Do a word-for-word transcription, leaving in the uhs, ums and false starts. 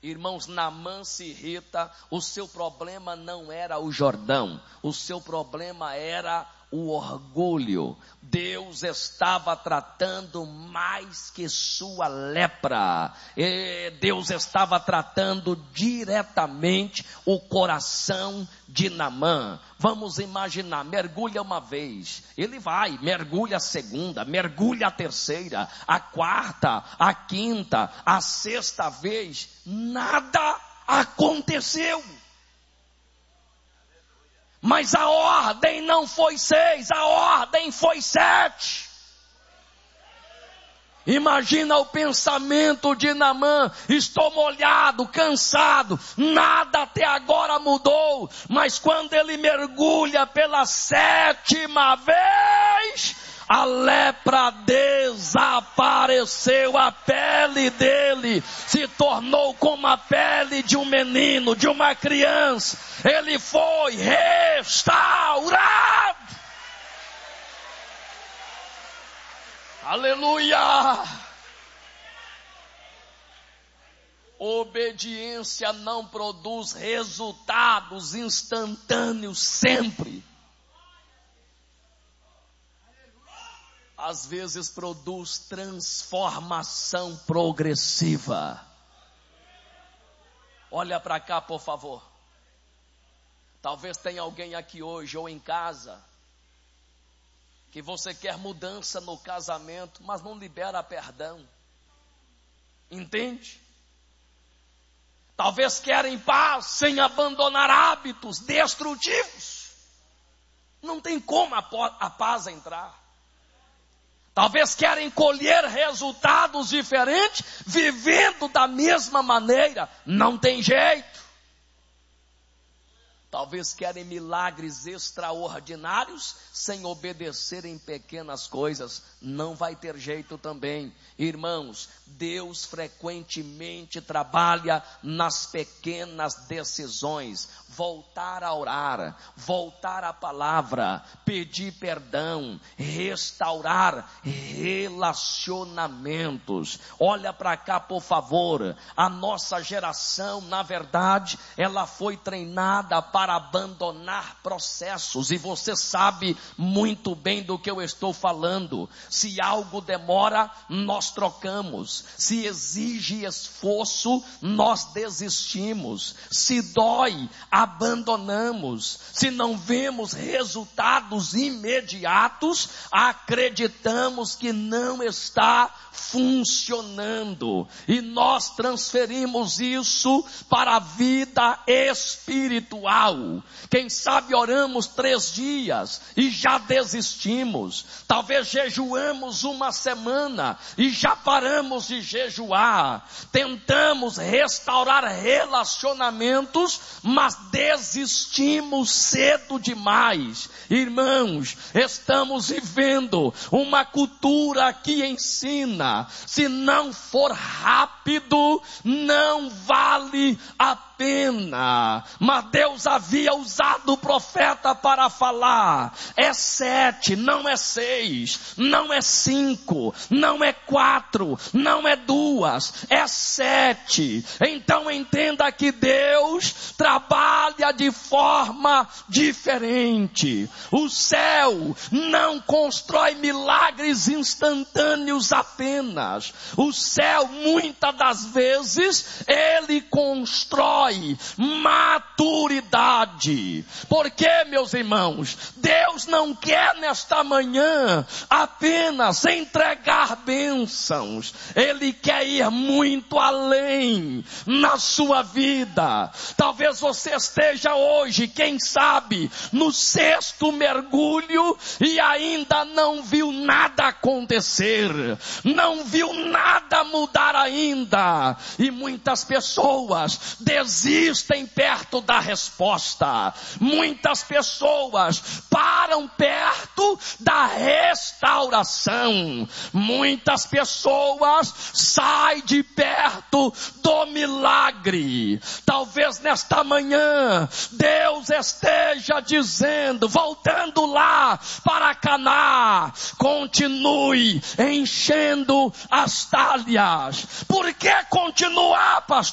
Irmãos, Naamã se irrita, o seu problema não era o Jordão, o seu problema era o orgulho. Deus estava tratando mais que sua lepra. E Deus estava tratando diretamente o coração de Naamã. Vamos imaginar, mergulha uma vez, ele vai, mergulha a segunda, mergulha a terceira, a quarta, a quinta, a sexta vez, nada aconteceu. Mas a ordem não foi seis, a ordem foi sete. Imagina o pensamento de Naamã: estou molhado, cansado, nada até agora mudou. Mas quando ele mergulha pela sétima vez, a lepra desapareceu, a pele dele se tornou como a pele de um menino, de uma criança. Ele foi restaurado. Aleluia! Obediência não produz resultados instantâneos sempre. Às vezes produz transformação progressiva. Olha para cá, por favor. Talvez tenha alguém aqui hoje ou em casa que você quer mudança no casamento, mas não libera perdão. Entende? Talvez querem paz sem abandonar hábitos destrutivos. Não tem como a, a paz entrar. Talvez querem colher resultados diferentes, vivendo da mesma maneira. Não tem jeito. Talvez querem milagres extraordinários, sem obedecer em pequenas coisas. Não vai ter jeito também. Irmãos, Deus frequentemente trabalha nas pequenas decisões. Voltar a orar, voltar à palavra, pedir perdão, restaurar relacionamentos. Olha para cá, por favor. A nossa geração, na verdade, ela foi treinada para abandonar processos. E você sabe muito bem do que eu estou falando. Se algo demora, nós trocamos. Se exige esforço, nós desistimos. Se dói, abandonamos. Se não vemos resultados imediatos, acreditamos que não está funcionando. E nós transferimos isso para a vida espiritual. Quem sabe oramos três dias e já desistimos. Talvez jejuamos uma semana e já paramos de jejuar. Tentamos restaurar relacionamentos, mas desistimos cedo demais. Irmãos, estamos vivendo uma cultura que ensina: se não for rápido, não vale a pena. Mas Deus havia usado o profeta para falar: é sete, não é seis, não é cinco, não é quatro, não é duas, é sete. Então entenda que Deus trabalha de forma diferente. O céu não constrói milagres instantâneos apenas. O céu, muitas das vezes, ele constrói maturidade. Porque, meus irmãos, Deus não quer nesta manhã apenas entregar bênçãos. Ele quer ir muito além na sua vida. Talvez você esteja hoje, quem sabe, no sexto mergulho e ainda não viu nada acontecer, não viu nada mudar ainda. E muitas pessoas desistem perto da resposta. Muitas pessoas param perto da restauração. Muitas pessoas saem de perto do milagre. Talvez nesta manhã Deus esteja dizendo, voltando lá para Caná: continue enchendo as talhas. Por que continuar, pastor?